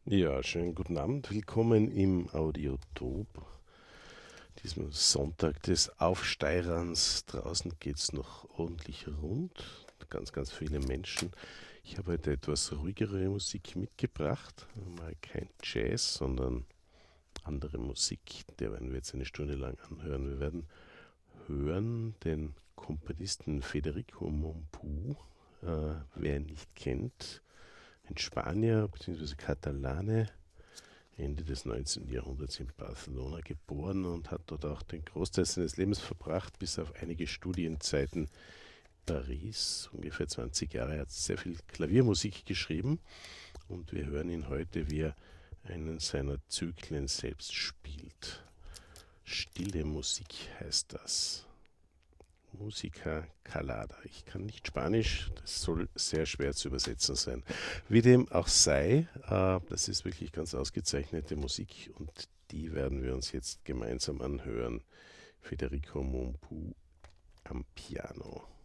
Ja, schönen guten Abend. Willkommen im Audiotop, diesem Sonntag des Aufsteirens. Draußen geht es noch ordentlich rund. Ganz, ganz viele Menschen. Ich habe heute etwas ruhigere Musik mitgebracht. Mal kein Jazz, sondern andere Musik. Der werden wir jetzt eine Stunde lang anhören. Wir werden hören den Komponisten Federico Mompou. Wer ihn nicht kennt, ein Spanier bzw. Katalane, Ende des 19. Jahrhunderts in Barcelona geboren und hat dort auch den Großteil seines Lebens verbracht, bis auf einige Studienzeiten in Paris, ungefähr 20 Jahre. Er hat sehr viel Klaviermusik geschrieben und wir hören ihn heute, wie er einen seiner Zyklen selbst spielt. Stille Musik heißt das. Musica Calada. Ich kann nicht Spanisch, das soll sehr schwer zu übersetzen sein. Wie dem auch sei, das ist wirklich ganz ausgezeichnete Musik und die werden wir uns jetzt gemeinsam anhören. Federico Mompou am Piano.